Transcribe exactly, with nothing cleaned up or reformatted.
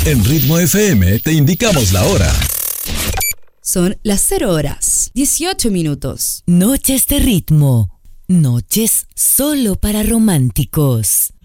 En Ritmo F M te indicamos la hora. Son las cero horas, dieciocho minutos. Noches de ritmo. Noches solo para románticos.